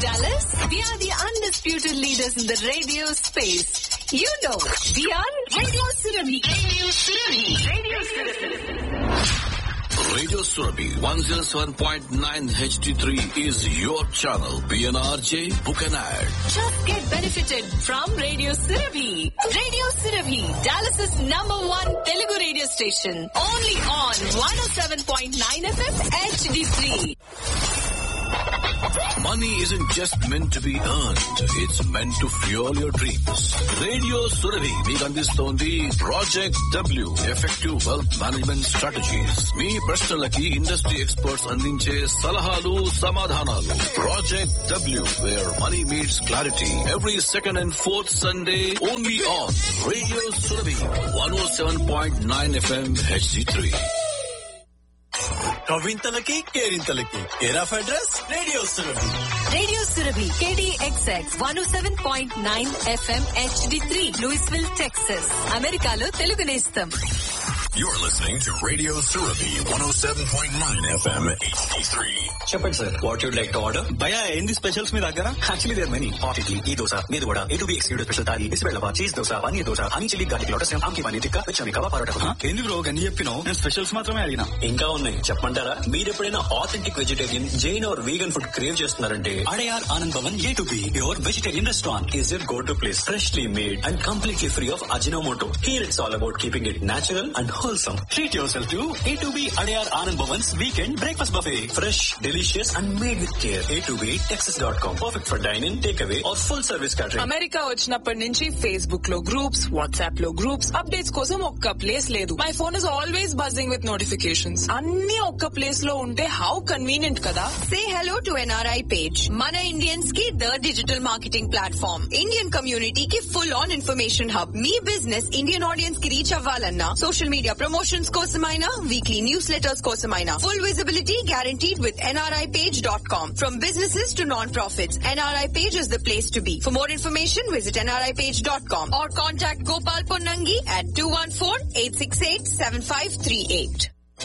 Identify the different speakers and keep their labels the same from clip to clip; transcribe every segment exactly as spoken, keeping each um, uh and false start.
Speaker 1: Dallas? We are the undisputed leaders in the radio space. You know, we are Radio Surabhi. Radio Surabhi. Radio Surabhi.
Speaker 2: Radio Surabhi one oh seven point nine H D three is your channel. P N R J, book an ad.
Speaker 1: Just get benefited from Radio Surabhi. Radio Surabhi, Dallas's number one Telugu radio station. Only on one oh seven point nine F M H D three.
Speaker 2: Money isn't just meant to be earned. It's meant to fuel your dreams. Radio Surabhi మీకు అందిస్తోంది Project W, Effective Wealth Management Strategies. మీ ప్రశ్నలకి industry experts అందించే సలహాలు, సమాధానాలు. Project W, where money meets clarity. Every second and fourth Sunday, only on Radio Surabhi one oh seven point nine F M H D three.
Speaker 3: కవింతలకి కేరింతలకి care of address radio Surabhi.
Speaker 1: Radio Surabhi, K D X X one oh seven point nine F M H D three, Louisville, Texas. అమెరికాలో తెలుగు నేస్తం.
Speaker 4: You're listening to Radio Surabhi one oh seven point nine F M H D three.
Speaker 3: చెప్పండి sir, what you'd like to order?
Speaker 5: భయ ఏంది specials మీ దగ్గర?
Speaker 3: Actually there many. Hot idli, ఈ దోశ, మీది కూడా, A to be excluded special thali, బిస్బెల్లవా, cheese dosa, paneer dosa, honey chilli garlic lotus, ఆమ్కి paneer tikka, వెచ్చమి kebab parotta.
Speaker 5: ఏంది bro గన్ని చెప్పినావు? నేను స్పెషల్స్ మాత్రమే అడిగినా.
Speaker 3: ఇంకా ఉన్నాయి చెప్పంటారా? మీరు ఎప్పుడైనా authentic vegetarian, Jain are vegan food crave చేస్తున్నారంటే Adyar Anand Bhavan A to be pure vegetarian restaurant is your go to place. Freshly made and completely free of Ajinomoto. Here it's all about keeping it natural and wholesome. Treat yourself to A to B Adayar Anand Bhavan's Weekend Breakfast Buffet. Fresh, delicious and made with care. A to B Texas dot com. Perfect for dine-in, takeaway or full service catering.
Speaker 6: America వచ్చినప్పటి నుంచి Facebook లో groups, WhatsApp లో groups, updates కోసం ఒక్క place లేదు. My phone is always buzzing with notifications. అన్ని ఒక్క place లో ఉంటే హౌ కన్వీనియంట్ కదా.
Speaker 1: Say hello to N R I page. Mana Indians की the digital marketing platform. Indian community की full on information hub. Me business Indian audience की reach అవ్వాలన్నా, social media promotions కోసమైనా, weekly newsletters కోసమైనా, full visibility guaranteed with N R I page dot com. From businesses to non-profits, N R I page is the place to be. For more information, visit N R I page dot com or contact Gopal Ponnangi at two one four, eight six eight, seven five three eight.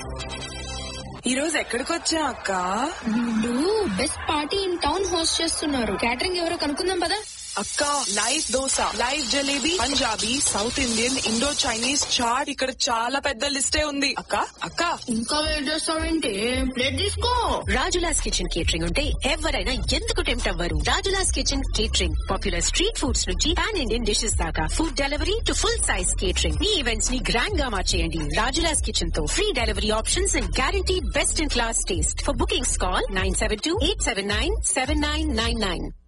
Speaker 6: ఈ రోజు ఎక్కడికి వచ్చా అక్క?
Speaker 7: వీళ్ళు best party in town host చేస్తున్నారు. Catering ఎవరో కనుక్కుందాం పదా.
Speaker 6: అక్క, live dosa, live jalebi, Punjabi, south Indian, Indo Chinese, chat, ఇక్కడ చాలా పెద్ద లిస్టే ఉంది. అక్క అక్క
Speaker 7: ఇంకా వెయిట్ చేస్తావేంటి? ప్లేట్ తీసుకో.
Speaker 1: రాజులాస్ కిచెన్ కేటరింగ్ ఉంటే ఎవరైనా ఎందుకు టెంప్ట్ అవ్వరు? Rajula's kitchen catering popular street foods నుంచి పాన్ ఇండియన్ డిషెస్ దాకా, food delivery to full size catering. Me events ని గ్రాండ్ గా మార్చేయండి రాజులాస్ కిచెన్ తో. Free delivery options and guarantee best in class taste. For bookings call nine seven two, eight seven nine, seven nine nine nine.